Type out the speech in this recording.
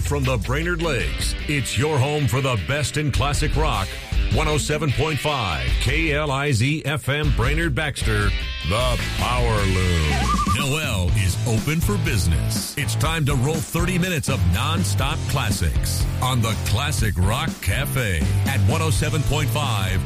Live from the Brainerd Lakes, it's your home for the best in classic rock. 107.5 KLIZ FM Brainerd Baxter, the Power Loom. Noel is open for business. It's time to roll 30 minutes of non-stop classics on the Classic Rock Cafe at 107.5